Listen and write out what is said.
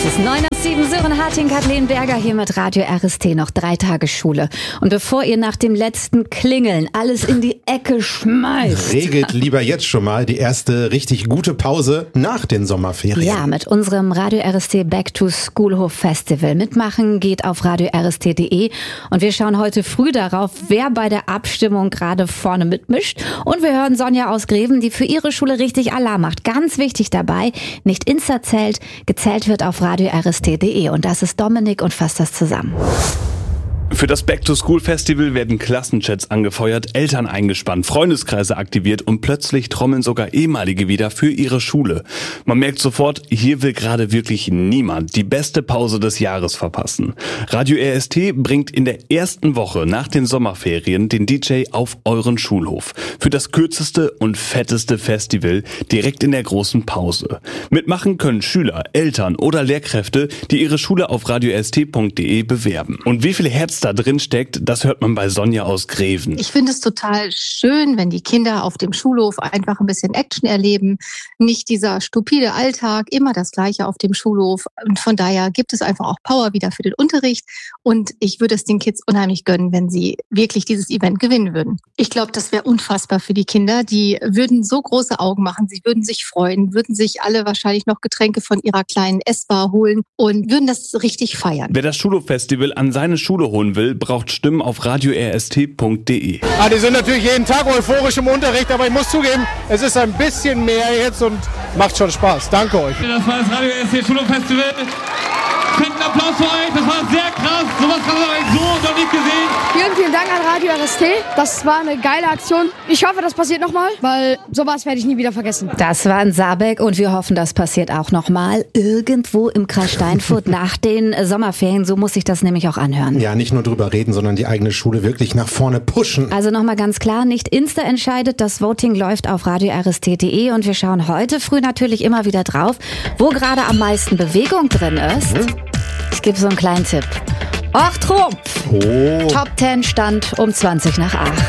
ist 9:07 Sören Harting, Kathleen Berger hier mit Radio RST. Noch 3 Tage Schule. Und bevor ihr nach dem letzten Klingeln alles in die Ecke schmeißt, regelt lieber jetzt schon mal die erste richtig gute Pause nach den Sommerferien. Ja, mit unserem Radio RST Back to Schoolhof Festival. Mitmachen geht auf radiorst.de. Und wir schauen heute früh darauf, wer bei der Abstimmung gerade vorne mitmischt. Und wir hören Sonja aus Greven, die für ihre Schule richtig Alarm macht. Ganz wichtig dabei, nicht Insta zählt, gezählt wird auf radiorst.de. Und das ist Dominik und fasst das zusammen. Für das Back-to-School-Festival werden Klassenchats angefeuert, Eltern eingespannt, Freundeskreise aktiviert und plötzlich trommeln sogar Ehemalige wieder für ihre Schule. Man merkt sofort, hier will gerade wirklich niemand die beste Pause des Jahres verpassen. Radio RST bringt in der ersten Woche nach den Sommerferien den DJ auf euren Schulhof. Für das kürzeste und fetteste Festival direkt in der großen Pause. Mitmachen können Schüler, Eltern oder Lehrkräfte, die ihre Schule auf radiorst.de bewerben. Und wie viele Herzen da drin steckt, das hört man bei Sonja aus Greven. Ich finde es total schön, wenn die Kinder auf dem Schulhof einfach ein bisschen Action erleben. Nicht dieser stupide Alltag, immer das Gleiche auf dem Schulhof. Und von daher gibt es einfach auch Power wieder für den Unterricht. Und ich würde es den Kids unheimlich gönnen, wenn sie wirklich dieses Event gewinnen würden. Ich glaube, das wäre unfassbar für die Kinder. Die würden so große Augen machen, sie würden sich freuen, würden sich alle wahrscheinlich noch Getränke von ihrer kleinen Essbar holen und würden das richtig feiern. Wer das Schulhof-Festival an seine Schule holen will, braucht Stimmen auf radiorst.de. Die sind natürlich jeden Tag euphorisch im Unterricht, aber ich muss zugeben, es ist ein bisschen mehr jetzt und macht schon Spaß. Danke euch. Das war das Radio RST Schulhof-Festival. Fetten Applaus für euch, das war sehr krass. Sowas haben wir so noch nicht gesehen. Vielen Dank an Radio RST. Das war eine geile Aktion. Ich hoffe, das passiert nochmal, weil sowas werde ich nie wieder vergessen. Das war in Saarbeck und wir hoffen, das passiert auch nochmal irgendwo im Kreis Steinfurt nach den Sommerferien. So muss sich das nämlich auch anhören. Ja, nicht nur drüber reden, sondern die eigene Schule wirklich nach vorne pushen. Also nochmal ganz klar, nicht Insta entscheidet, das Voting läuft auf radiorst.de und wir schauen heute früh natürlich immer wieder drauf, wo gerade am meisten Bewegung drin ist. Ich gebe so einen kleinen Tipp. Ochtrup! Top 10 Stand um 20 nach 8.